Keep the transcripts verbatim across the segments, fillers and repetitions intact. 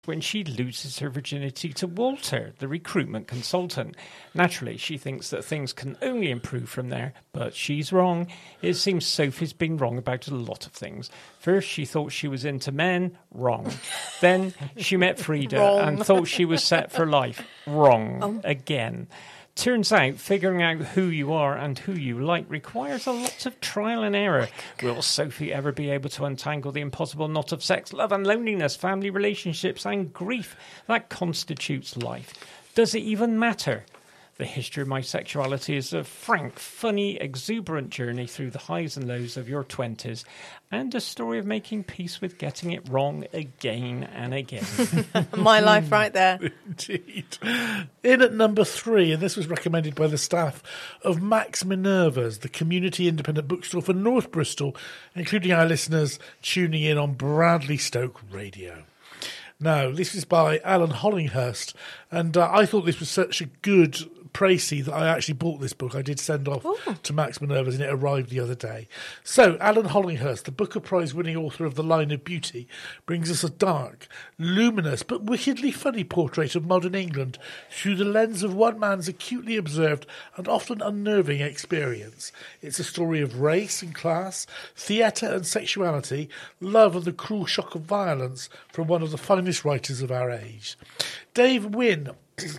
when she loses her virginity to Walter, the recruitment consultant. Naturally, she thinks that things can only improve from there, but she's wrong. It seems Sophie's been wrong about a lot of things. First, she thought she was into men. Wrong. Then she met Frida and thought she was set for life. Wrong. Oh. Again. Turns out, figuring out who you are and who you like requires a lot of trial and error. Will Sophie ever be able to untangle the impossible knot of sex, love and loneliness, family relationships and grief that constitutes life? Does it even matter? The History of My Sexuality is a frank, funny, exuberant journey through the highs and lows of your twenties and a story of making peace with getting it wrong again and again. My life right there. Indeed. In at number three, and this was recommended by the staff of Max Minerva's, the community independent bookstore for North Bristol, including our listeners tuning in on Bradley Stoke Radio. Now, this is by Alan Hollinghurst, and uh, I thought this was such a good précis that I actually bought this book. I did send off Ooh. to Max Minerva's, and it arrived the other day. So, Alan Hollinghurst, the Booker Prize-winning author of The Line of Beauty, brings us a dark, luminous, but wickedly funny portrait of modern England through the lens of one man's acutely observed and often unnerving experience. It's a story of race and class, theatre and sexuality, love and the cruel shock of violence from one of the finest writers of our age. Dave Wynne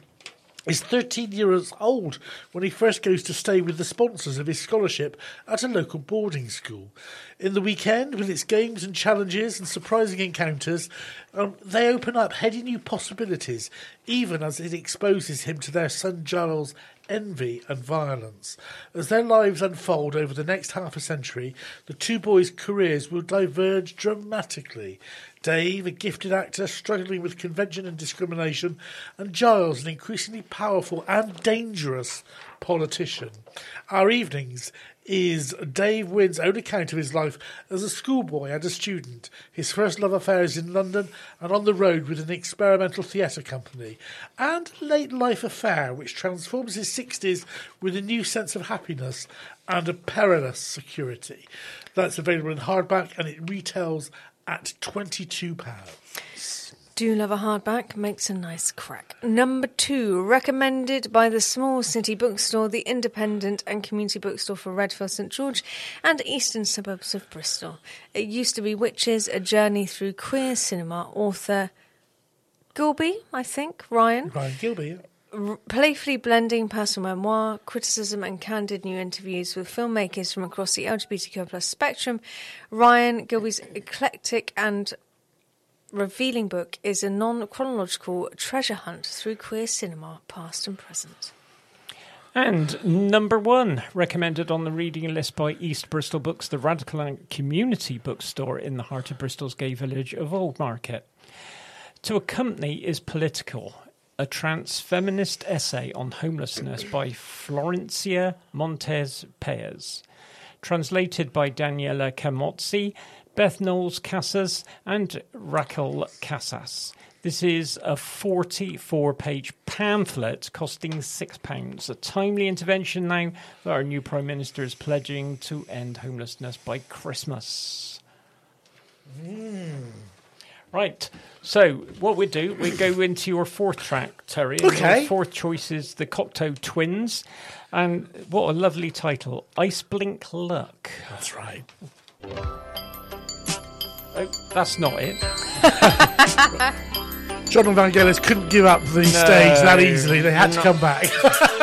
is thirteen years old when he first goes to stay with the sponsors of his scholarship at a local boarding school. In the weekend, with its games and challenges and surprising encounters, um, they open up heady new possibilities, even as it exposes him to their son Giles' envy and violence. As their lives unfold over the next half a century, the two boys' careers will diverge dramatically. Dave, a gifted actor struggling with convention and discrimination, and Giles, an increasingly powerful and dangerous politician. Our evenings is Dave Wynne's own account of his life as a schoolboy and a student, his first love affairs in London and on the road with an experimental theatre company, and a late-life affair which transforms his sixties with a new sense of happiness and a perilous security. That's available in hardback, and it retails at twenty-two pounds. Do love a hardback, makes a nice crack. Number two, recommended by the Small City Bookstore, the independent and community bookstore for Redfield, St George and eastern suburbs of Bristol. It used to be Witches, a journey through queer cinema. Author Gilby, I think, Ryan. Ryan Gilby, yeah. R- playfully blending personal memoir, criticism and candid new interviews with filmmakers from across the L G B T Q plus spectrum, Ryan Gilby's eclectic and revealing book is a non-chronological treasure hunt through queer cinema, past and present. And number one, recommended on the reading list by East Bristol Books, the radical community bookstore in the heart of Bristol's gay village of Old Market. To Accompany is Political, a trans-feminist essay on homelessness by Florencia Montes Payas. Translated by Daniela Camozzi, Beth Knowles-Casas and Raquel Casas. This is a forty-four page pamphlet costing six pounds. A timely intervention now that our new Prime Minister is pledging to end homelessness by Christmas. Mm. Right, so what we do, we go into your fourth track, Terry. Okay. Your fourth choice is the Cocteau Twins. And what a lovely title, Ice Blink Luck. That's right. Oh, that's not it. John and Vangelis couldn't give up the no, stage that easily. They had to come back.